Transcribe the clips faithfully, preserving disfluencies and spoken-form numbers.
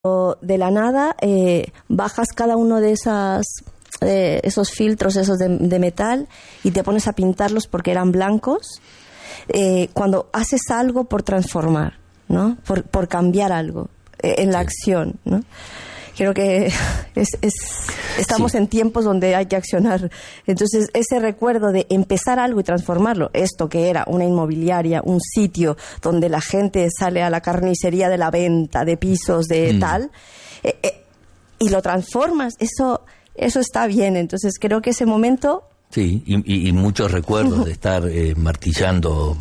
de la nada eh, bajas cada uno de esas eh, esos filtros esos de, de metal y te pones a pintarlos porque eran blancos, eh, cuando haces algo por transformar, ¿no? Por, por cambiar algo eh, en la sí. acción, ¿no? Creo que es, es, estamos sí. en tiempos donde hay que accionar. Entonces, ese recuerdo de empezar algo y transformarlo, esto que era una inmobiliaria, un sitio donde la gente sale a la carnicería de la venta de pisos, de mm. tal, eh, eh, y lo transformas, eso, eso está bien. Entonces, creo que ese momento... Sí, y, y, y muchos recuerdos de estar eh, martillando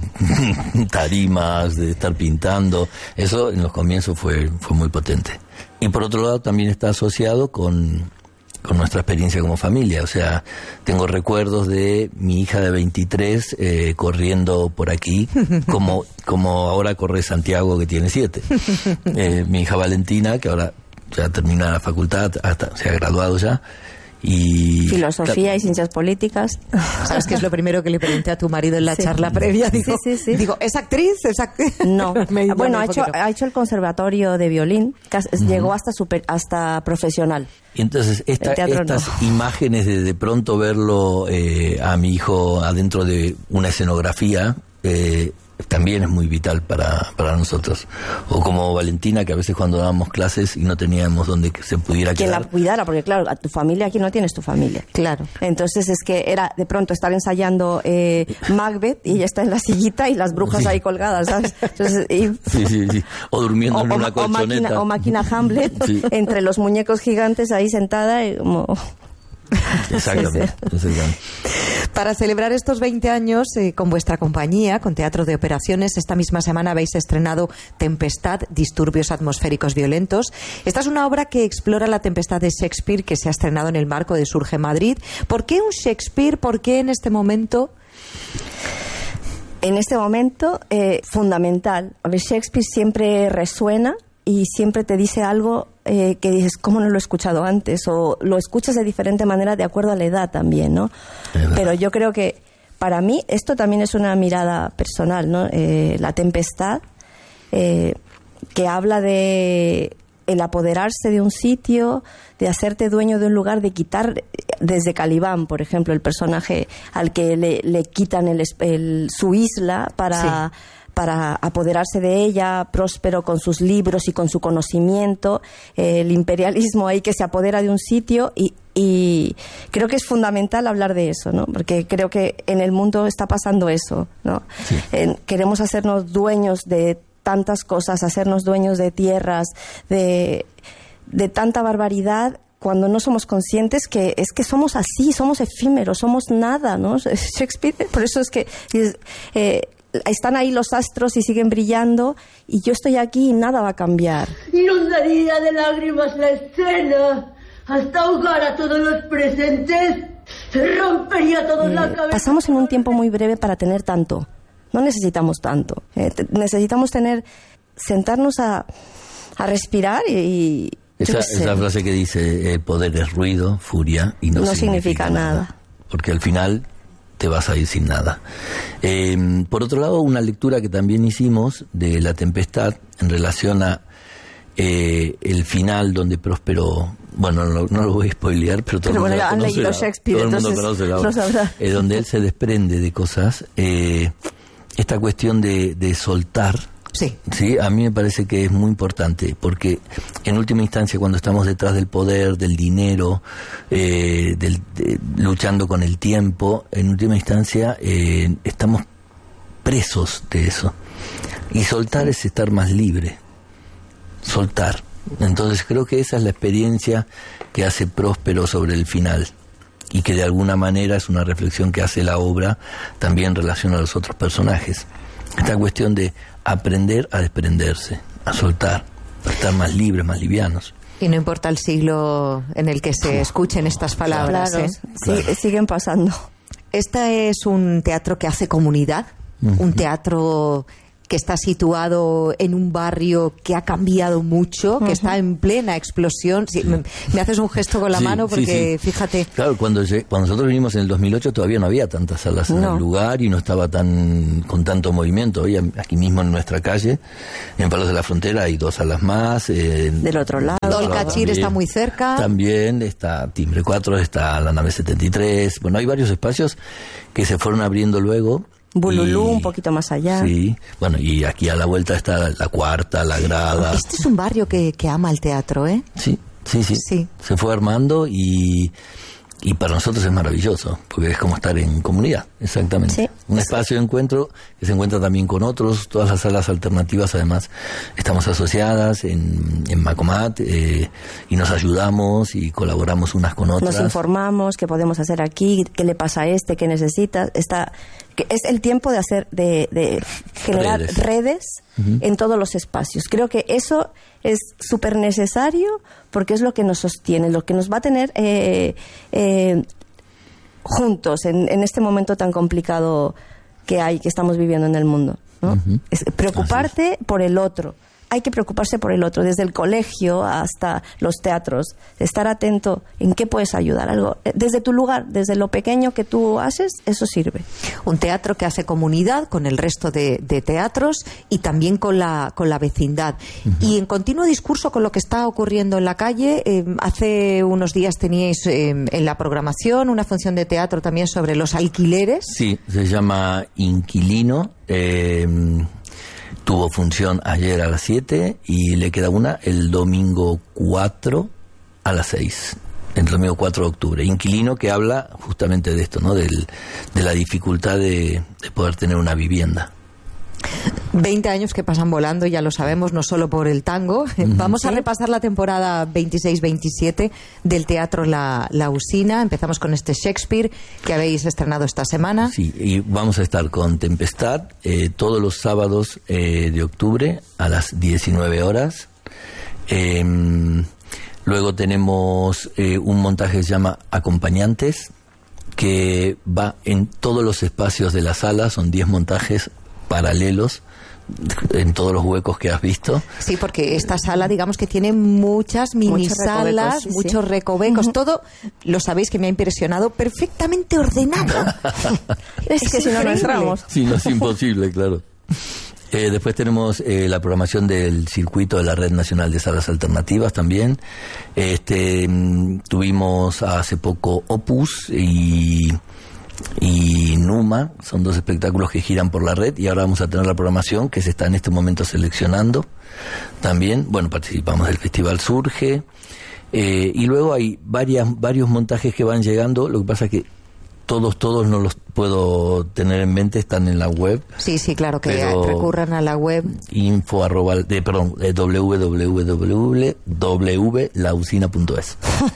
tarimas, de estar pintando, eso en los comienzos fue, fue muy potente. Y por otro lado también está asociado con, con nuestra experiencia como familia, o sea, tengo recuerdos de mi hija de veintitrés eh, corriendo por aquí, como, como ahora corre Santiago que tiene siete, eh, mi hija Valentina que ahora ya termina la facultad, hasta se ha graduado ya, y filosofía y ciencias políticas. ¿Sabes qué es lo primero que le pregunté a tu marido en la sí. charla previa? Digo, sí, sí, sí. digo, ¿es actriz? ¿Es actriz? No. Bueno, ha hecho, ha hecho el conservatorio de violín, uh-huh. llegó hasta super, hasta profesional. Y entonces esta, estas no. imágenes de de pronto verlo eh, a mi hijo adentro de una escenografía eh, también es muy vital para, para nosotros. O como Valentina, que a veces cuando dábamos clases y no teníamos donde se pudiera quedar. Que la cuidara, porque claro, a tu familia aquí no tienes tu familia. Claro. Entonces es que era de pronto estar ensayando eh, Macbeth y ella está en la sillita y las brujas sí. ahí colgadas, ¿sabes? Entonces, y, sí, sí, sí. O durmiendo o, en una colchoneta. O máquina, o máquina Hamlet, sí. entre los muñecos gigantes ahí sentada y como... Exactamente, sí, sí. exactamente. Para celebrar estos veinte años eh, con vuestra compañía, con Teatro de Operaciones, esta misma semana habéis estrenado Tempestad, disturbios atmosféricos violentos. Esta es una obra que explora la tempestad de Shakespeare, que se ha estrenado en el marco de Surge Madrid. ¿Por qué un Shakespeare? ¿Por qué en este momento? En este momento, eh, fundamental. Shakespeare siempre resuena y siempre te dice algo eh, que dices, ¿cómo no lo he escuchado antes? O lo escuchas de diferente manera de acuerdo a la edad también, ¿no? Pero yo creo que para mí esto también es una mirada personal, ¿no? Eh, la tempestad, eh, que habla de el apoderarse de un sitio, de hacerte dueño de un lugar, de quitar, desde Calibán, por ejemplo, el personaje al que le, le quitan el, el, su isla para... Sí. para apoderarse de ella, próspero con sus libros y con su conocimiento, eh, el imperialismo ahí que se apodera de un sitio y, y creo que es fundamental hablar de eso, ¿no? Porque creo que en el mundo está pasando eso, ¿no? Sí. Eh, queremos hacernos dueños de tantas cosas, hacernos dueños de tierras, de, de tanta barbaridad, cuando no somos conscientes que es que somos así, somos efímeros, somos nada, ¿no? Shakespeare, por eso es que... Eh, están ahí los astros y siguen brillando y yo estoy aquí y nada va a cambiar. Inundaría de lágrimas la escena hasta ahogar a todos los presentes, se rompería todos eh, la cabeza. Pasamos en un tiempo muy breve para tener tanto, no necesitamos tanto, eh, te, necesitamos tener, sentarnos a, a respirar y... y esa, esa frase que dice el poder es ruido, furia y no, no significa, significa nada. nada porque al final te vas a ir sin nada. Eh, por otro lado, una lectura que también hicimos de La Tempestad en relación a eh, el final donde Próspero, bueno, no, no lo voy a spoilear, pero todo, pero el, bueno, mundo han leído la, Shakespeare, todo el mundo conoce la obra, eh, donde él se desprende de cosas, eh, esta cuestión de, de soltar. Sí. Sí, a mí me parece que es muy importante, porque en última instancia cuando estamos detrás del poder, del dinero, eh, del, de, luchando con el tiempo, en última instancia eh, estamos presos de eso. Y soltar es estar más libre. Soltar. Entonces creo que esa es la experiencia que hace Próspero sobre el final. Y que de alguna manera es una reflexión que hace la obra también en relación a los otros personajes. Esta cuestión de aprender a desprenderse, a soltar, a estar más libres, más livianos. Y no importa el siglo en el que se escuchen estas palabras. Claro, ¿eh? claro. Sí, siguen pasando. Este es un teatro que hace comunidad, uh-huh. un teatro que está situado en un barrio que ha cambiado mucho, que uh-huh. está en plena explosión. Sí, me, me haces un gesto con la sí, mano porque, sí, sí. fíjate... Claro, cuando, cuando nosotros vinimos en el dos mil ocho todavía no había tantas salas en no. el lugar y no estaba tan con tanto movimiento. Hoy aquí mismo en nuestra calle, en Palos de la Frontera, hay dos salas más. Eh, del otro lado. Dolcachir está muy cerca. También está Timbre cuatro, está la Nave setenta y tres. Bueno, hay varios espacios que se fueron abriendo luego. Bululú, y, un poquito más allá. Sí, bueno, y aquí a la vuelta está la Cuarta, la Grada. Este es un barrio que, que ama el teatro, ¿eh? Sí, sí, sí, sí. Se fue armando y, y para nosotros es maravilloso, porque es como estar en comunidad, exactamente. Sí. Un espacio de encuentro que se encuentra también con otros, todas las salas alternativas además estamos asociadas en, en Macomat eh, y nos ayudamos y colaboramos unas con otras. Nos informamos qué podemos hacer aquí, qué le pasa a este, qué necesita. Está, que es el tiempo de hacer, de, de generar redes, redes uh-huh. en todos los espacios. Creo que eso es súper necesario porque es lo que nos sostiene, lo que nos va a tener eh, eh, juntos en, en este momento tan complicado que hay, que estamos viviendo en el mundo, ¿no? Uh-huh. Es preocuparte es. por el otro. Hay que preocuparse por el otro, desde el colegio hasta los teatros. Estar atento en qué puedes ayudar. Algo desde tu lugar, desde lo pequeño que tú haces, eso sirve. Un teatro que hace comunidad con el resto de, de teatros y también con la, con la vecindad. Uh-huh. Y en continuo discurso con lo que está ocurriendo en la calle. Eh, hace unos días teníais eh, en la programación una función de teatro también sobre los alquileres. Sí, se llama Inquilino. Eh... Tuvo función ayer a las siete y le queda una el domingo cuatro a las seis, el domingo cuatro de octubre. Inquilino, que habla justamente de esto, ¿no? Del, de la dificultad de, de poder tener una vivienda. veinte años que pasan volando, ya lo sabemos, no solo por el tango. Uh-huh. Vamos a repasar la temporada veintiséis veintisiete del Teatro La, La Usina. Empezamos con este Shakespeare que habéis estrenado esta semana. Sí, y vamos a estar con Tempestad eh, todos los sábados eh, de octubre a las diecinueve horas. Eh, luego tenemos eh, un montaje que se llama Acompañantes, que va en todos los espacios de la sala, son diez montajes paralelos en todos los huecos que has visto. Sí, porque esta sala, digamos que tiene muchas mini muchos salas, recovecos, sí, muchos sí. recovecos, uh-huh. todo, lo sabéis que me ha impresionado, perfectamente ordenado. Es, es que si no, no entramos. Sí, no es imposible, claro. Eh, después tenemos eh, la programación del circuito de la Red Nacional de Salas Alternativas también. Este, tuvimos hace poco Opus y... y Numa, son dos espectáculos que giran por la red y ahora vamos a tener la programación que se está en este momento seleccionando también. Bueno, participamos del Festival Surge eh, y luego hay varias, varios montajes que van llegando, lo que pasa es que todos, todos no los puedo tener en mente, están en la web. Sí, sí, claro, que recurran a la web. Info arroba, de, perdón, eh, w w w punto w la usina punto es.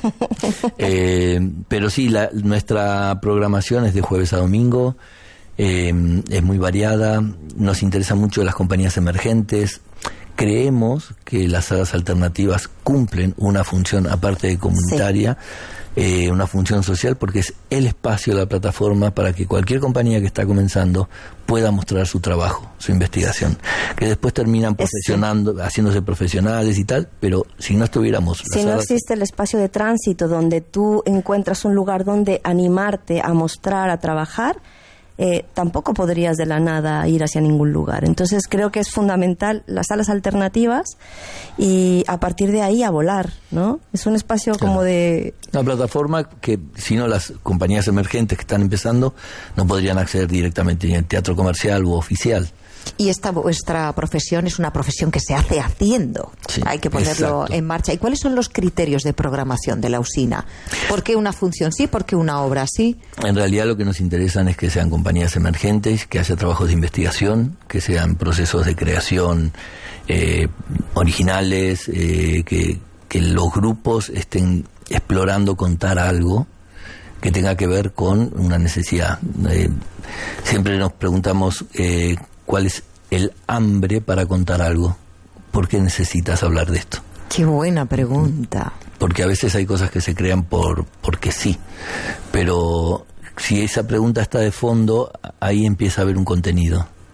eh, pero sí, la, nuestra programación es de jueves a domingo, eh, es muy variada, nos interesa mucho las compañías emergentes. Creemos que las salas alternativas cumplen una función aparte de comunitaria, sí. Eh, una función social, porque es el espacio, la plataforma para que cualquier compañía que está comenzando pueda mostrar su trabajo, su investigación, que después terminan profesionando, haciéndose profesionales y tal, pero si no estuviéramos... Si no existe el espacio de tránsito donde tú encuentras un lugar donde animarte a mostrar, a trabajar, Eh, tampoco podrías de la nada ir hacia ningún lugar. Entonces creo que es fundamental las salas alternativas y a partir de ahí a volar, ¿no? Es un espacio claro. como de... Una plataforma que si no las compañías emergentes que están empezando no podrían acceder directamente en el teatro comercial u oficial. Y esta vuestra profesión es una profesión que se hace haciendo. Sí, hay que ponerlo exacto. en marcha. ¿Y cuáles son los criterios de programación de la usina? ¿Por qué una función sí? ¿Por qué una obra sí? En realidad lo que nos interesan es que sean compañías emergentes, que haya trabajos de investigación, que sean procesos de creación eh, originales, eh, que, que los grupos estén explorando contar algo que tenga que ver con una necesidad. Eh, siempre nos preguntamos... Eh, ¿cuál es el hambre para contar algo? ¿Por qué necesitas hablar de esto? Qué buena pregunta. Porque a veces hay cosas que se crean por porque sí, pero si esa pregunta está de fondo, ahí empieza a haber un contenido.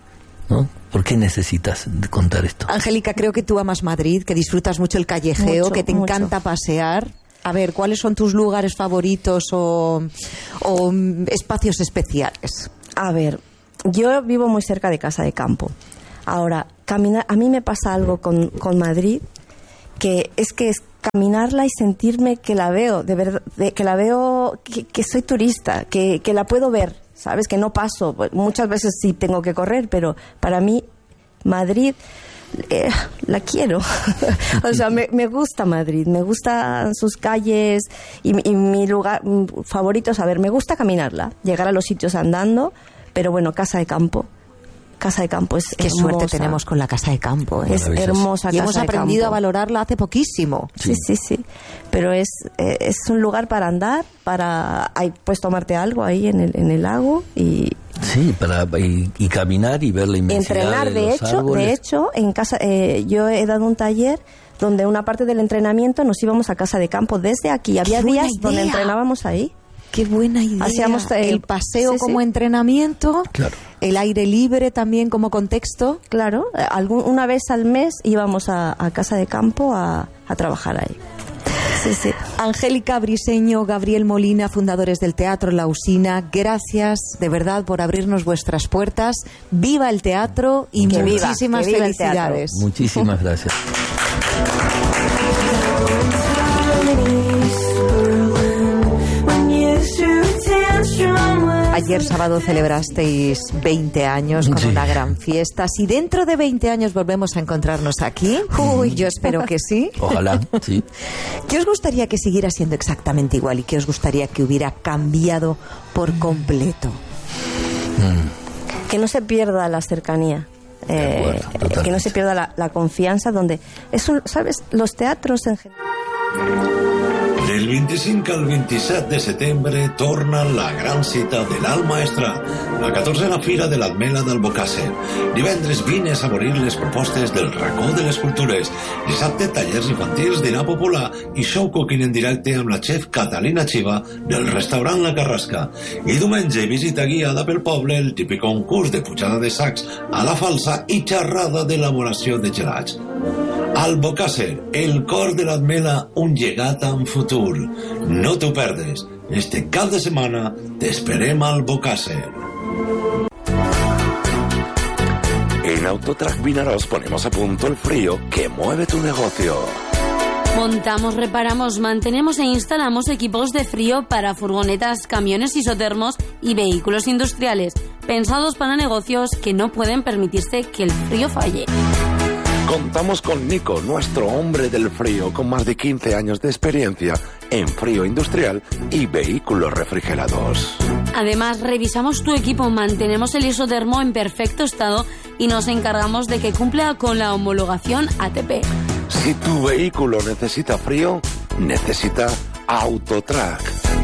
¿no? ¿Por qué necesitas contar esto? Angélica, creo que tú amas Madrid, que disfrutas mucho el callejeo, Mucho, que te mucho. encanta pasear. A ver, ¿cuáles son tus lugares favoritos o, o mm, espacios especiales? A ver, yo vivo muy cerca de Casa de Campo. Ahora, caminar, a mí me pasa algo con, con Madrid, que es que es caminarla y sentirme que la veo, de verdad, de, que la veo, que, que soy turista, que, que la puedo ver, ¿sabes? Que no paso. Muchas veces sí tengo que correr, pero para mí Madrid eh, la quiero. O sea, me, me gusta Madrid, me gustan sus calles y, y mi lugar favorito es, a ver, me gusta caminarla, llegar a los sitios andando, pero bueno, Casa de Campo. Casa de Campo es Qué hermosa. suerte tenemos con la Casa de Campo, ¿eh? Es hermosa Y Casa hemos de aprendido Campo. a valorarla hace poquísimo. Sí, sí, sí. Pero es, eh, es un lugar para andar, para ahí puedes tomarte algo ahí en el, en el lago y Sí, para y, y caminar y ver la inmensidad entrenar. de De los hecho, árboles. de hecho, en casa eh, yo he dado un taller donde una parte del entrenamiento nos íbamos a Casa de Campo desde aquí. Había ¡Qué buena días donde idea! entrenábamos ahí. Qué buena idea. Hacíamos el- el paseo sí, como sí. entrenamiento, Claro. el aire libre también como contexto. Claro, eh, algún, una vez al mes íbamos a, a Casa de Campo a, a trabajar ahí. Sí, sí. Angélica Briseño, Gabriel Molina, fundadores del Teatro La Usina, gracias de verdad por abrirnos vuestras puertas. ¡Viva el teatro y Que viva, muchísimas que viva el teatro. felicidades! Muchísimas gracias. Ayer sábado celebrasteis veinte años con Sí. una gran fiesta. Si dentro de veinte años volvemos a encontrarnos aquí, uy, yo espero que sí. Ojalá, sí. ¿Qué os gustaría que siguiera siendo exactamente igual y qué os gustaría que hubiera cambiado por completo? Que no se pierda la cercanía. De acuerdo, Eh, totalmente. que no se pierda la, la confianza, donde es un, ¿sabes? Los teatros en general. Del vint-i-cinc al vint-i-set de setembre torna la gran cita de l'Alt Maestrat, la catorzena fira de l'Ametlla d'Albocàsser. Divendres vine a saborir les propostes del racó de les cultures. Dissabte, tallers infantils, dinar popular i show cooking en directe amb la xef Catalina Chiva del restaurant La Carrasca. I diumenge, visita guiada pel poble, el típic concurs de pujada de sacs a la falsa i xerrada d'elaboració de gelats. Albocàsser, el cor de l'Ametlla, un llegat amb futur. No t'ho perdes. Este cap de setmana t'esperem a Albocàsser. En Autotrack Vinaroz ponemos a punto el frío que mueve tu negocio. Montamos, reparamos, mantenemos e instalamos equipos de frío para furgonetas, camiones isotermos y vehículos industriales, pensados para negocios que no pueden permitirse que el frío falle. Contamos con Nico, nuestro hombre del frío, con más de quince años de experiencia en frío industrial y vehículos refrigerados. Además, revisamos tu equipo, mantenemos el isotermo en perfecto estado y nos encargamos de que cumpla con la homologación A T P. Si tu vehículo necesita frío, necesita Autotrack.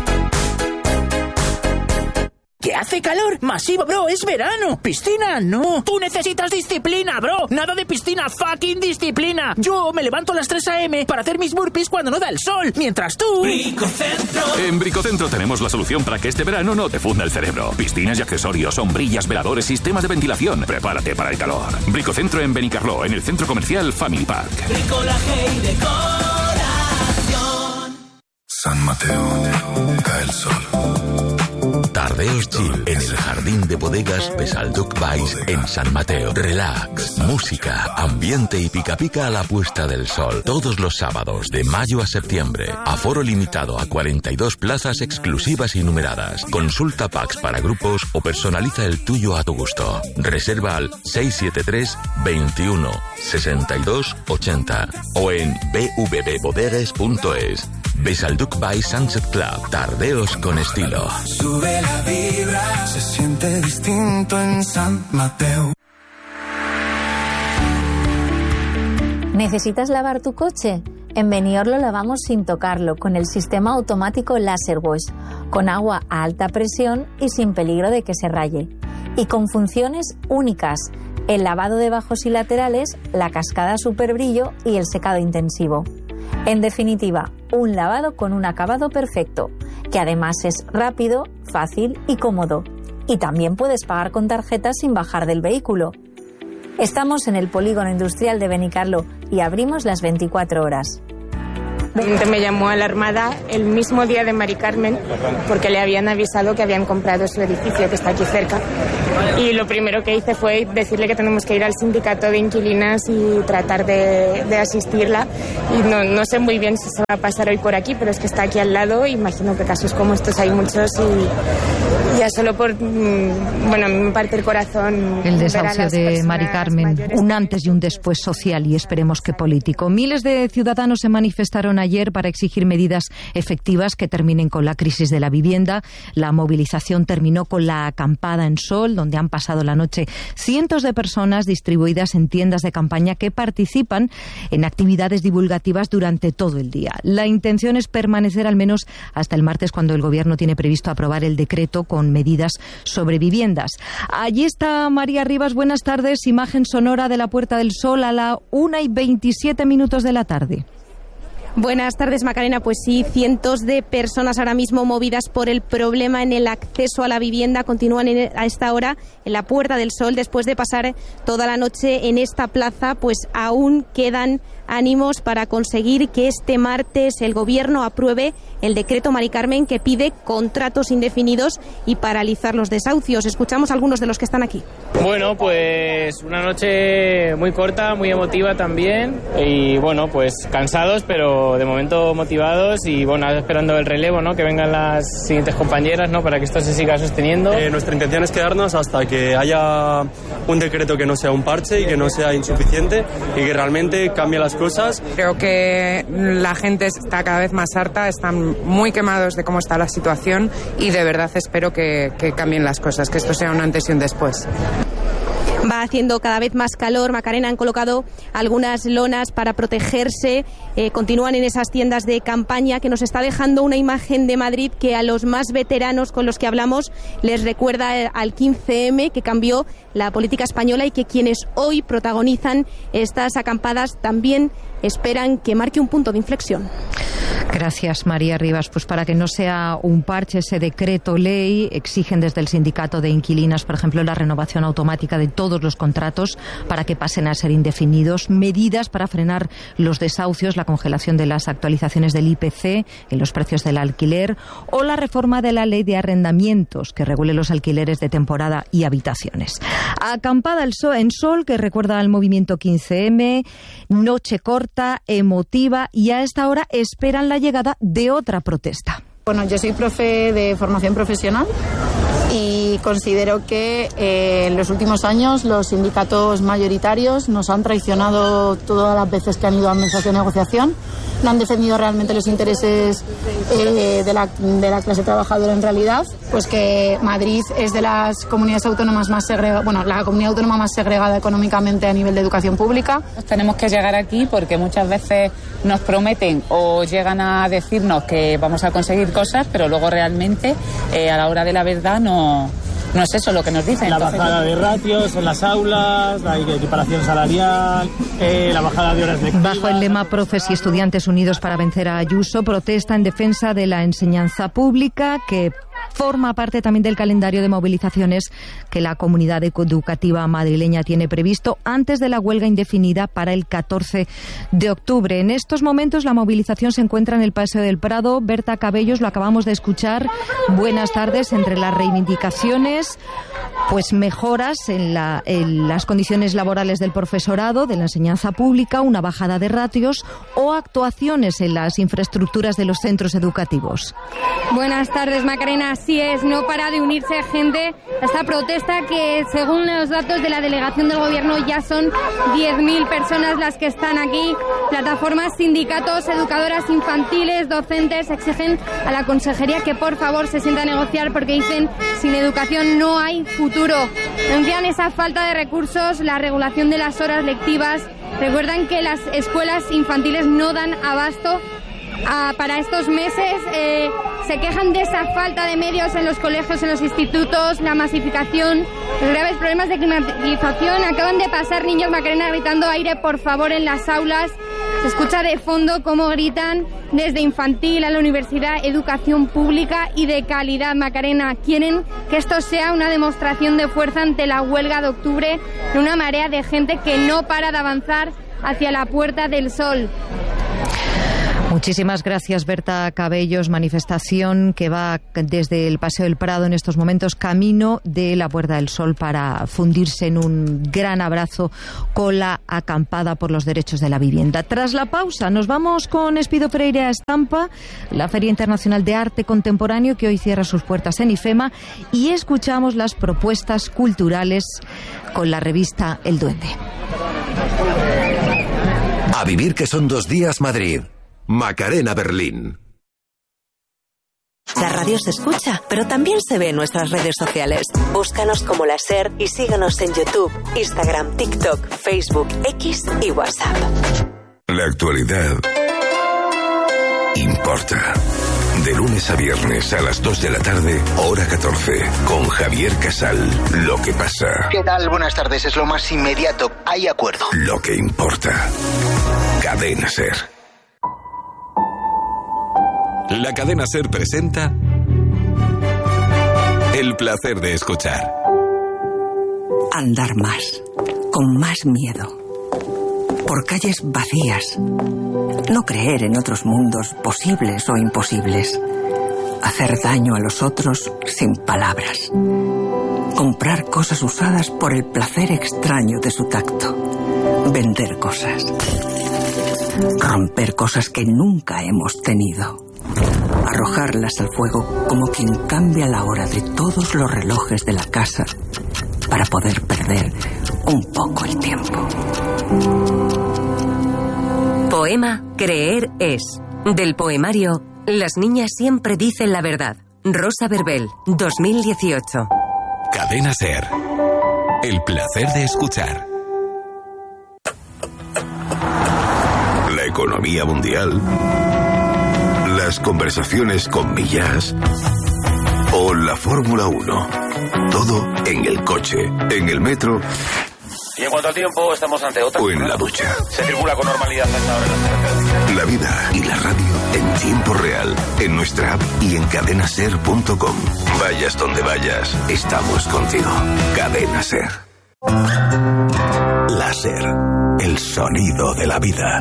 ¿Que hace calor? Masivo, bro, es verano. Piscina, no. Tú necesitas disciplina, bro. Nada de piscina, fucking disciplina. Yo me levanto a las tres a eme para hacer mis burpees cuando no da el sol, mientras tú... Bricocentro. En Bricocentro tenemos la solución para que este verano no te funda el cerebro. Piscinas y accesorios, sombrillas, veladores, sistemas de ventilación. Prepárate para el calor. Bricocentro en Benicarló, en el centro comercial Family Park. Bricolaje y decoración. San Mateo, cae el sol. Tardeos Chill en el jardín de bodegas Besalduc Weiss en San Mateo. Relax, música, ambiente y pica pica a la puesta del sol. Todos los sábados de mayo a septiembre. Aforo limitado a cuarenta y dos plazas exclusivas y numeradas. Consulta packs para grupos o personaliza el tuyo a tu gusto. Reserva al seis siete tres, veintiuno, sesenta y dos, ochenta o en b v b bodegas punto es. Besalduc Weiss Sunset Club. Tardeos con estilo. Sube la vibra, se siente distinto en San Mateo. ¿Necesitas lavar tu coche? En Benior lo lavamos sin tocarlo, con el sistema automático Laser Wash, con agua a alta presión y sin peligro de que se raye. Y con funciones únicas, el lavado de bajos y laterales, la cascada super brillo y el secado intensivo. En definitiva, un lavado con un acabado perfecto, que además es rápido, fácil y cómodo. Y también puedes pagar con tarjeta sin bajar del vehículo. Estamos en el polígono industrial de Benicarló y abrimos las veinticuatro horas. Me llamó alarmada el mismo día de Mari Carmen porque le habían avisado que habían comprado su edificio que está aquí cerca. Y lo primero que hice fue decirle que tenemos que ir al sindicato de inquilinas y tratar de, de asistirla. Y no, no sé muy bien si se va a pasar hoy por aquí, pero es que está aquí al lado. Imagino que casos como estos hay muchos y ya solo por, bueno, me parte el corazón. El desahucio de Mari Carmen, un antes y un después social y esperemos que político. Miles de ciudadanos se manifestaron ayer para exigir medidas efectivas que terminen con la crisis de la vivienda. La movilización terminó con la acampada en Sol, donde han pasado la noche cientos de personas distribuidas en tiendas de campaña que participan en actividades divulgativas durante todo el día. La intención es permanecer al menos hasta el martes, cuando el Gobierno tiene previsto aprobar el decreto con medidas sobre viviendas. Allí está María Rivas. Buenas tardes. Imagen sonora de la Puerta del Sol a la una y veintisiete minutos de la tarde. Buenas tardes, Macarena. Pues sí, cientos de personas ahora mismo movidas por el problema en el acceso a la vivienda continúan en, a esta hora en la Puerta del Sol. Después de pasar toda la noche en esta plaza, pues aún quedan ánimos para conseguir que este martes el Gobierno apruebe el decreto Mari Carmen, que pide contratos indefinidos y paralizar los desahucios. Escuchamos a algunos de los que están aquí. Bueno, pues una noche muy corta, muy emotiva también, y bueno, pues cansados, pero de momento motivados y bueno, esperando el relevo, ¿no? Que vengan las siguientes compañeras, ¿no? Para que esto se siga sosteniendo. Eh, nuestra intención es quedarnos hasta que haya un decreto que no sea un parche y que no sea insuficiente y que realmente cambie las cosas. Creo que la gente está cada vez más harta, están muy quemados de cómo está la situación y de verdad espero que, que cambien las cosas, que esto sea un antes y un después. Va haciendo cada vez más calor. Macarena, han colocado algunas lonas para protegerse. Eh, continúan en esas tiendas de campaña, que nos está dejando una imagen de Madrid que a los más veteranos con los que hablamos les recuerda al quince eme, que cambió la política española, y que quienes hoy protagonizan estas acampadas también esperan que marque un punto de inflexión. Gracias, María Rivas. Pues para que no sea un parche ese decreto ley, exigen desde el sindicato de inquilinas, por ejemplo, la renovación automática de todos los contratos para que pasen a ser indefinidos, medidas para frenar los desahucios, la congelación de las actualizaciones del I P C en los precios del alquiler, o la reforma de la ley de arrendamientos que regule los alquileres de temporada y habitaciones. Acampada en Sol, que recuerda al movimiento quince eme, noche corta, emotiva, y a esta hora esperan la llegada de otra protesta. Bueno, yo soy profe de formación profesional y considero que eh, en los últimos años los sindicatos mayoritarios nos han traicionado todas las veces que han ido a mesas de negociación. No han defendido realmente los intereses eh, de, la, de la clase trabajadora en realidad, pues que Madrid es de las comunidades autónomas más segregadas, bueno, la comunidad autónoma más segregada económicamente a nivel de educación pública. Tenemos que llegar aquí porque muchas veces nos prometen o llegan a decirnos que vamos a conseguir cosas, pero luego realmente eh, a la hora de la verdad no... No es eso lo que nos dicen. La bajada de ratios en las aulas, la equiparación salarial, eh, la bajada de horas lectivas. Bajo el lema Profes y Estudiantes Unidos para vencer a Ayuso, protesta en defensa de la enseñanza pública, que forma parte también del calendario de movilizaciones que la comunidad educativa madrileña tiene previsto antes de la huelga indefinida para el catorce de octubre. En estos momentos la movilización se encuentra en el Paseo del Prado. Berta Cabellos, lo acabamos de escuchar. Buenas tardes. Entre las reivindicaciones, pues mejoras en, la, en las condiciones laborales del profesorado, de la enseñanza pública, una bajada de ratios o actuaciones en las infraestructuras de los centros educativos. Buenas tardes, Macarena. Así es, no para de unirse gente a esta protesta, que según los datos de la delegación del Gobierno ya son diez mil personas las que están aquí. Plataformas, sindicatos, educadoras infantiles, docentes exigen a la consejería que por favor se sienta a negociar, porque dicen sin educación no hay futuro. Denuncian esa falta de recursos, la regulación de las horas lectivas. Recuerdan que las escuelas infantiles no dan abasto Ah, para estos meses. Eh, se quejan de esa falta de medios en los colegios, en los institutos, la masificación, los graves problemas de climatización. Acaban de pasar niños, Macarena, gritando aire por favor en las aulas. Se escucha de fondo cómo gritan desde infantil a la universidad, educación pública y de calidad. Macarena, quieren que esto sea una demostración de fuerza ante la huelga de octubre de una marea de gente que no para de avanzar hacia la Puerta del Sol. Muchísimas gracias, Berta Cabellos. Manifestación que va desde el Paseo del Prado en estos momentos camino de la Puerta del Sol para fundirse en un gran abrazo con la acampada por los derechos de la vivienda. Tras la pausa nos vamos con Espido Freire a Estampa, la Feria Internacional de Arte Contemporáneo que hoy cierra sus puertas en IFEMA, y escuchamos las propuestas culturales con la revista El Duende. A vivir que son dos días Madrid. Macarena Berlín. La radio se escucha, pero también se ve en nuestras redes sociales. Búscanos como La SER y síguenos en YouTube, Instagram, TikTok, Facebook, X y WhatsApp. La actualidad importa. De lunes a viernes a las dos de la tarde, hora catorce, con Javier Casal. Lo que pasa. ¿Qué tal? Buenas tardes. Es lo más inmediato. Hay acuerdo. Lo que importa. Cadena SER. La cadena SER presenta El placer de escuchar. Andar más, con más miedo, por calles vacías, no creer en otros mundos posibles o imposibles, hacer daño a los otros sin palabras, comprar cosas usadas por el placer extraño de su tacto, vender cosas, romper cosas que nunca hemos tenido, arrojarlas al fuego como quien cambia la hora de todos los relojes de la casa para poder perder un poco el tiempo. Poema Creer es, del poemario Las niñas siempre dicen la verdad. Rosa Verbel, dos mil dieciocho. Cadena SER. El placer de escuchar. La economía mundial. Las conversaciones con Millás o la Fórmula uno. Todo en el coche, en el metro. Y en cuanto al tiempo, estamos ante otra. O en la ducha. Se circula con normalidad hasta ahora en las carreteras. La vida y la radio en tiempo real, en nuestra app y en cadena ser punto com. Vayas donde vayas, estamos contigo. Cadena SER. La SER, el sonido de la vida.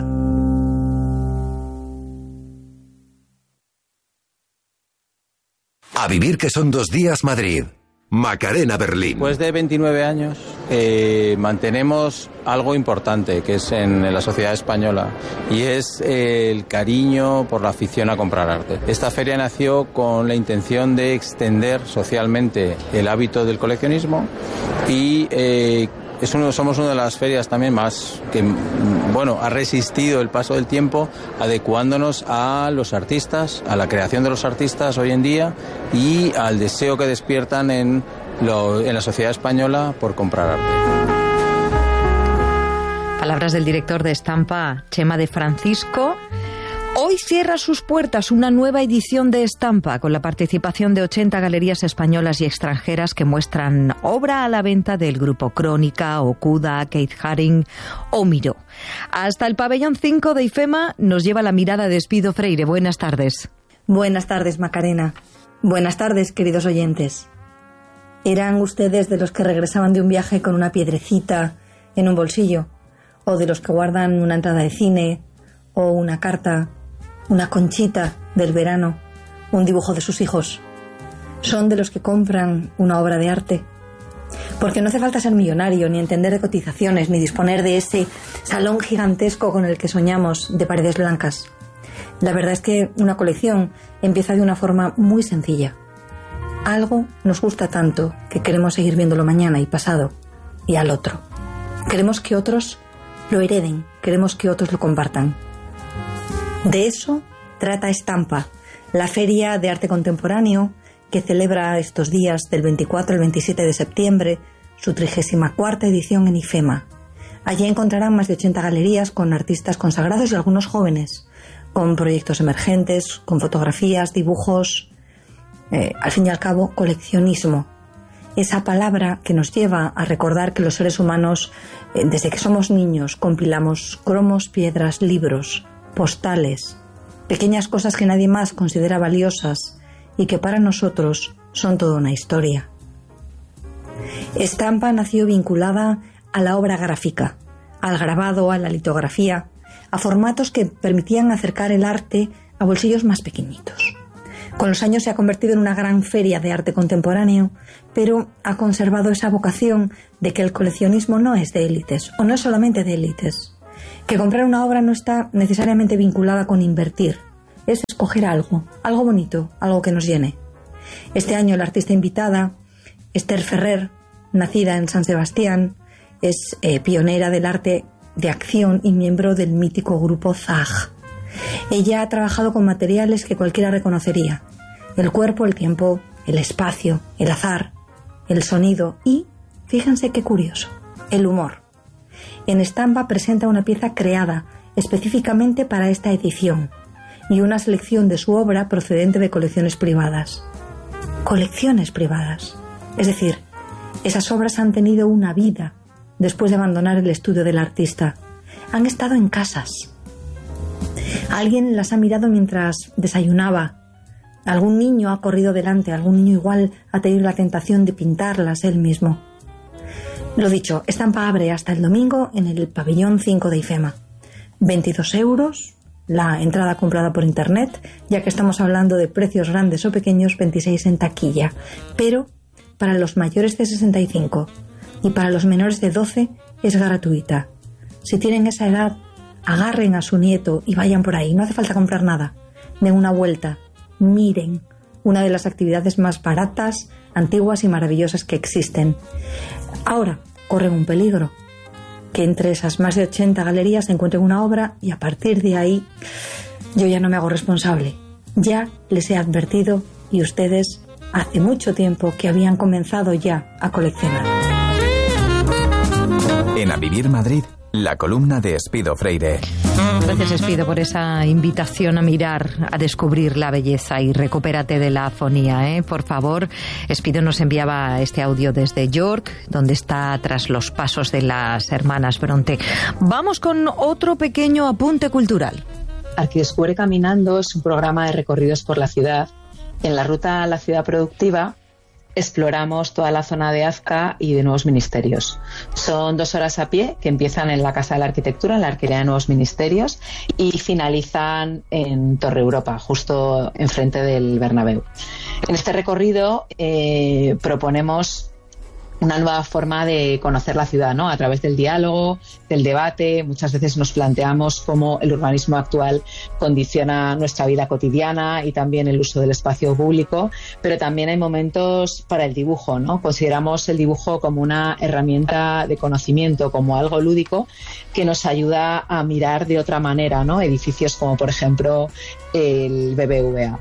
A vivir que son dos días Madrid. Macarena Berlín. Después de veintinueve años eh, mantenemos algo importante que es en, en la sociedad española, y es eh, el cariño por la afición a comprar arte. Esta feria nació con la intención de extender socialmente el hábito del coleccionismo y eh, es uno, somos una de las ferias también más que, bueno, ha resistido el paso del tiempo, adecuándonos a los artistas, a la creación de los artistas hoy en día y al deseo que despiertan en, lo, en la sociedad española por comprar arte. Palabras del director de Estampa, Chema de Francisco. Hoy cierra sus puertas una nueva edición de Estampa con la participación de ochenta galerías españolas y extranjeras que muestran obra a la venta del grupo Crónica, Okuda, Kate Haring o Miró. Hasta el pabellón cinco de IFEMA nos lleva la mirada de Espido Freire. Buenas tardes. Buenas tardes, Macarena. Buenas tardes, queridos oyentes. ¿Eran ustedes de los que regresaban de un viaje con una piedrecita en un bolsillo? ¿O de los que guardan una entrada de cine o una carta, una conchita del verano, un dibujo de sus hijos? ¿Son de los que compran una obra de arte? Porque no hace falta ser millonario, ni entender de cotizaciones, ni disponer de ese salón gigantesco con el que soñamos de paredes blancas. La verdad es que una colección empieza de una forma muy sencilla. Algo nos gusta tanto que queremos seguir viéndolo mañana y pasado y al otro. Queremos que otros lo hereden, queremos que otros lo compartan. De eso trata Estampa, la Feria de Arte Contemporáneo que celebra estos días del veinticuatro al veintisiete de septiembre su trigésima cuarta edición en IFEMA. Allí encontrarán más de ochenta galerías con artistas consagrados y algunos jóvenes, con proyectos emergentes, con fotografías, dibujos, eh, al fin y al cabo, coleccionismo. esa palabra que nos lleva a recordar que los seres humanos, eh, desde que somos niños, compilamos cromos, piedras, libros, postales, pequeñas cosas que nadie más considera valiosas y que para nosotros son toda una historia. Estampa nació vinculada a la obra gráfica, al grabado, a la litografía, a formatos que permitían acercar el arte a bolsillos más pequeñitos. Con los años se ha convertido en una gran feria de arte contemporáneo, pero ha conservado esa vocación de que el coleccionismo no es de élites, o no es solamente de élites. Que comprar una obra no está necesariamente vinculada con invertir, es escoger algo, algo bonito, algo que nos llene. Este año la artista invitada, Esther Ferrer, nacida en San Sebastián, es eh, pionera del arte de acción y miembro del mítico grupo Zag. Ella ha trabajado con materiales que cualquiera reconocería: el cuerpo, el tiempo, el espacio, el azar, el sonido y, fíjense qué curioso, el humor. En Estampa presenta una pieza creada específicamente para esta edición y una selección de su obra procedente de colecciones privadas. Colecciones privadas. Es decir, esas obras han tenido una vida después de abandonar el estudio del artista. Han estado en casas. Alguien las ha mirado mientras desayunaba. Algún niño ha corrido delante, algún niño igual ha tenido la tentación de pintarlas él mismo. Lo dicho, Estampa abre hasta el domingo en el pabellón cinco de IFEMA. veintidós euros la entrada comprada por internet, ya que estamos hablando de precios grandes o pequeños, veintiséis en taquilla. Pero para los mayores de sesenta y cinco y para los menores de doce es gratuita. Si tienen esa edad, agarren a su nieto y vayan por ahí. No hace falta comprar nada. Den una vuelta. Miren. Una de las actividades más baratas, antiguas y maravillosas que existen. Ahora, corren un peligro. Que entre esas más de ochenta galerías se encuentren una obra y a partir de ahí yo ya no me hago responsable. Ya les he advertido y ustedes hace mucho tiempo que habían comenzado ya a coleccionar. En A Vivir Madrid, la columna de Espido Freire. Gracias, Espido, por esa invitación a mirar, a descubrir la belleza y recupérate de la afonía, ¿eh? Por favor, Espido nos enviaba este audio desde York, donde está tras los pasos de las hermanas Bronte. Vamos con otro pequeño apunte cultural. Arquidescubre Caminando es un programa de recorridos por la ciudad. En la ruta a la ciudad productiva exploramos toda la zona de Azca y de Nuevos Ministerios. Son dos horas a pie que empiezan en la Casa de la Arquitectura, en la Arquería de Nuevos Ministerios, y finalizan en Torre Europa, justo enfrente del Bernabéu. En este recorrido eh, proponemos una nueva forma de conocer la ciudad, ¿no? A través del diálogo, del debate. Muchas veces nos planteamos cómo el urbanismo actual condiciona nuestra vida cotidiana y también el uso del espacio público, pero también hay momentos para el dibujo, ¿no? Consideramos el dibujo como una herramienta de conocimiento, como algo lúdico que nos ayuda a mirar de otra manera, ¿no? Edificios como, por ejemplo, el B B V A.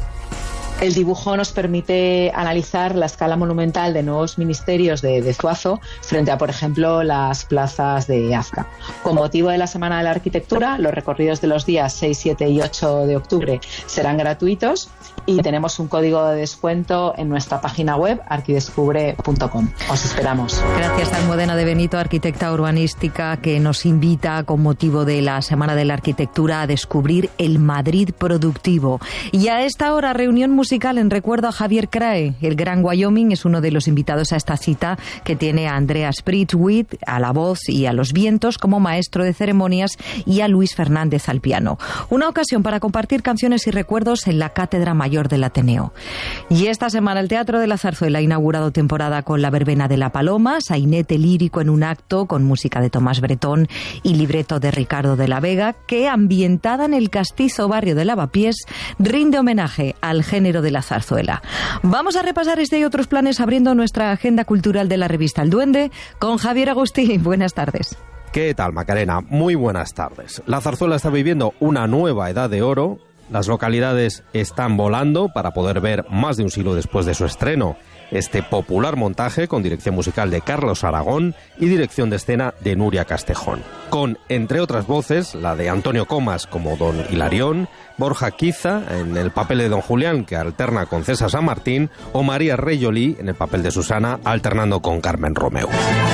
El dibujo nos permite analizar la escala monumental de Nuevos Ministerios de, de Zuazo frente a, por ejemplo, las plazas de Azca. Con motivo de la Semana de la Arquitectura, los recorridos de los días seis, siete y ocho de octubre serán gratuitos y tenemos un código de descuento en nuestra página web arquidescubre punto com. Os esperamos. Gracias a Almudena de Benito, arquitecta urbanística, que nos invita con motivo de la Semana de la Arquitectura a descubrir el Madrid productivo. Y a esta hora, reunión musical en recuerdo a Javier Crae. El Gran Wyoming es uno de los invitados a esta cita, que tiene a Andreas Pritzwit a la voz y a los vientos como maestro de ceremonias y a Luis Fernández al piano. Una ocasión para compartir canciones y recuerdos en la Cátedra Mayor del Ateneo. Y esta semana el Teatro de la Zarzuela ha inaugurado temporada con la Verbena de la Paloma, sainete lírico en un acto con música de Tomás Bretón y libreto de Ricardo de la Vega, que, ambientada en el castizo barrio de Lavapiés, rinde homenaje al género de la zarzuela. Vamos a repasar este y otros planes abriendo nuestra agenda cultural de la revista El Duende con Javier Agustí. Buenas tardes. ¿Qué tal, Macarena? Muy buenas tardes. La zarzuela está viviendo una nueva edad de oro. las localidades están volando para poder ver más de un siglo después de su estreno este popular montaje con dirección musical de Carlos Aragón y dirección de escena de Nuria Castejón. Con, entre otras voces, la de Antonio Comas como Don Hilarión, Borja Quiza en el papel de Don Julián, que alterna con César San Martín, o María Reyolí en el papel de Susana, alternando con Carmen Romeu.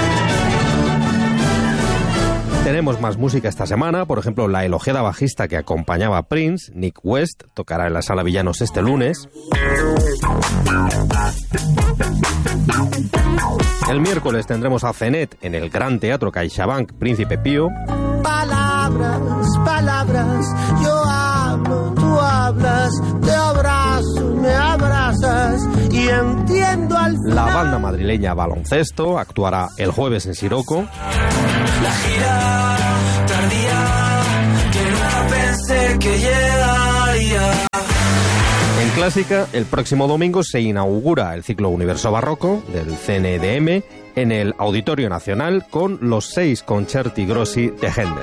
Tenemos más música esta semana, por ejemplo, la elogiada bajista que acompañaba a Prince, Nick West, tocará en la Sala Villanos este lunes. El miércoles tendremos a Zenet en el Gran Teatro CaixaBank Príncipe Pío. Palabras, palabras, yo hablo, tú hablas, te abrazo, me abrazas y entiendo al final. La banda madrileña Baloncesto actuará el jueves en Siroco. La gira tardía que nunca pensé que llegaría. En Clásica, el próximo domingo se inaugura el ciclo Universo Barroco del C N D M en el Auditorio Nacional con los seis concerti grossi de Händel.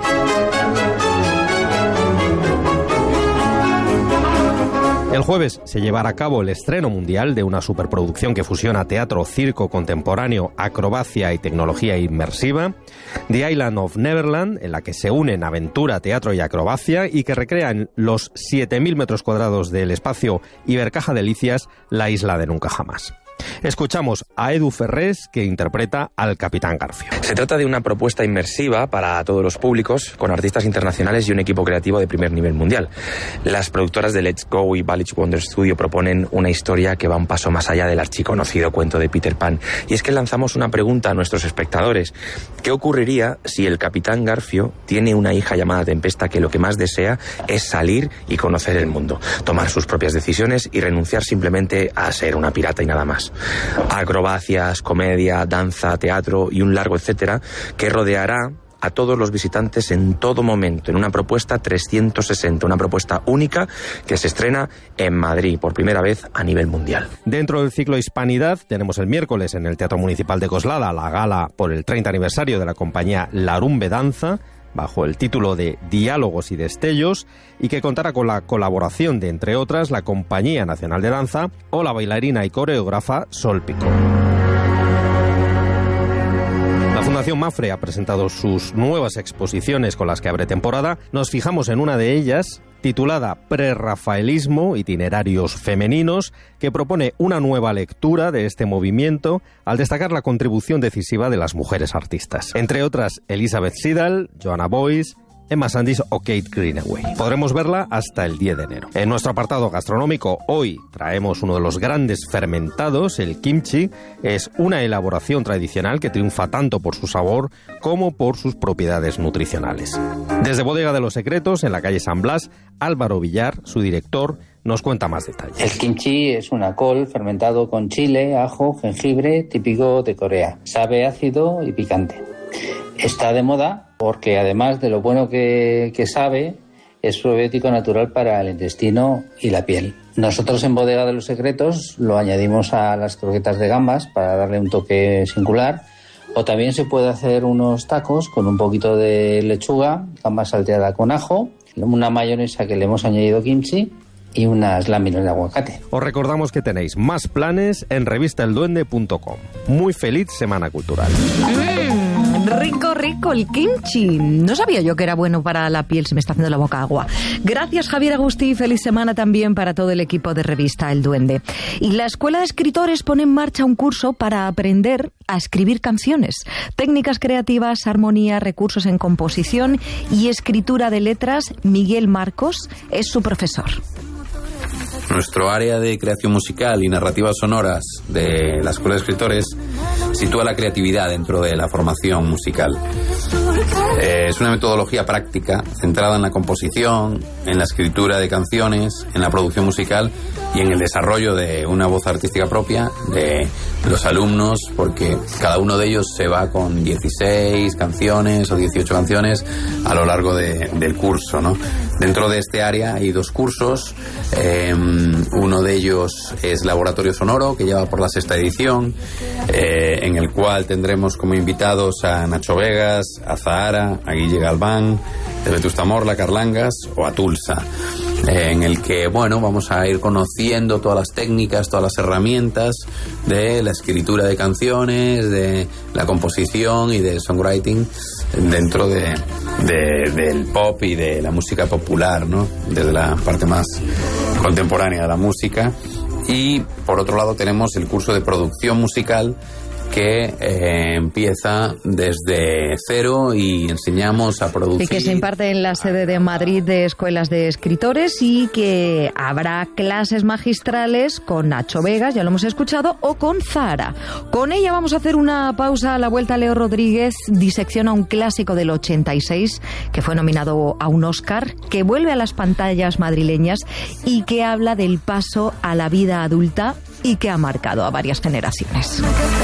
El jueves se llevará a cabo el estreno mundial de una superproducción que fusiona teatro, circo contemporáneo, acrobacia y tecnología inmersiva, The Island of Neverland, en la que se unen aventura, teatro y acrobacia y que recrea en los siete mil metros cuadrados del espacio Ibercaja Delicias la isla de nunca jamás. Escuchamos a Edu Ferrés, que interpreta al Capitán Garfio. Se trata de una propuesta inmersiva para todos los públicos, con artistas internacionales y un equipo creativo de primer nivel mundial. Las productoras de Let's Go y Village Wonder Studio proponen una historia que va un paso más allá del archiconocido cuento de Peter Pan. Y es que lanzamos una pregunta a nuestros espectadores. ¿Qué ocurriría si el Capitán Garfio tiene una hija llamada Tempesta que lo que más desea es salir y conocer el mundo, tomar sus propias decisiones y renunciar simplemente a ser una pirata y nada más? Acrobacias, comedia, danza, teatro y un largo etcétera que rodeará a todos los visitantes en todo momento, en una propuesta trescientos sesenta, una propuesta única que se estrena en Madrid por primera vez a nivel mundial. Dentro del ciclo Hispanidad tenemos el miércoles en el Teatro Municipal de Coslada la gala por el treinta aniversario de la compañía Larumbe Danza, bajo el título de Diálogos y Destellos, y que contará con la colaboración de, entre otras, la Compañía Nacional de Danza o la bailarina y coreógrafa Sol Picó. La Fundación Mafre ha presentado sus nuevas exposiciones con las que abre temporada. Nos fijamos en una de ellas, titulada Prerrafaelismo, itinerarios femeninos, que propone una nueva lectura de este movimiento al destacar la contribución decisiva de las mujeres artistas. Entre otras, Elizabeth Siddal, Joanna Boyce, Emma Sandys o Kate Greenaway. Podremos verla hasta el diez de enero. En nuestro apartado gastronómico, hoy traemos uno de los grandes fermentados, el kimchi. Es una elaboración tradicional que triunfa tanto por su sabor como por sus propiedades nutricionales. Desde Bodega de los Secretos, en la calle San Blas, Álvaro Villar, su director, nos cuenta más detalles. El kimchi es una col fermentado con chile, ajo, jengibre, típico de Corea. Sabe ácido y picante. Está de moda porque además de lo bueno que, que sabe, es probiótico natural para el intestino y la piel. Nosotros en Bodega de los Secretos lo añadimos a las croquetas de gambas para darle un toque singular, o también se puede hacer unos tacos con un poquito de lechuga, gamba salteada con ajo, una mayonesa que le hemos añadido kimchi y unas láminas de aguacate. Os recordamos que tenéis más planes en revista el duende punto com. Muy feliz semana cultural. Mm, rico, rico el kimchi. No sabía yo que era bueno para la piel, se me está haciendo la boca agua. Gracias, Javier Agustí. Feliz semana también para todo el equipo de revista El Duende. Y la Escuela de Escritores pone en marcha un curso para aprender a escribir canciones. Técnicas creativas, armonía, recursos en composición y escritura de letras. Miguel Marcos es su profesor. Nuestro área de creación musical y narrativas sonoras de la Escuela de Escritores sitúa la creatividad dentro de la formación musical. Eh, es una metodología práctica centrada en la composición, en la escritura de canciones, en la producción musical y en el desarrollo de una voz artística propia de los alumnos, porque cada uno de ellos se va con dieciséis canciones o dieciocho canciones a lo largo de, del curso, ¿no? Dentro de este área hay dos cursos. Eh, uno de ellos es Laboratorio Sonoro, que lleva por la sexta edición, eh, en el cual tendremos como invitados a Nacho Vegas, a Zahara, a Guille Galván, de Vetusta Morla, Carlangas o a Tulsa. eh, en el que, bueno, vamos a ir conociendo todas las técnicas, todas las herramientas de la escritura de canciones, de la composición y del songwriting dentro de, de, del pop y de la música popular, ¿no? Desde la parte más contemporánea de la música. Y por otro lado tenemos el curso de producción musical, que eh, empieza desde cero y enseñamos a producir. Y que se imparte en la sede de Madrid de Escuelas de Escritores, y que habrá clases magistrales con Nacho Vegas, ya lo hemos escuchado, o con Zahara. Con ella vamos a hacer una pausa. A la vuelta, Leo Rodríguez disecciona un clásico del ochenta y seis que fue nominado a un Oscar, que vuelve a las pantallas madrileñas y que habla del paso a la vida adulta y que ha marcado a varias generaciones.